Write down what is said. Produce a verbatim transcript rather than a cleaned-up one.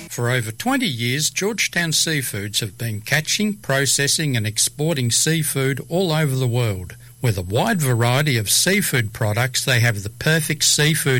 For over twenty years, Georgetown Seafoods have been catching, processing and exporting seafood all over the world. With a wide variety of seafood products, they have the perfect seafood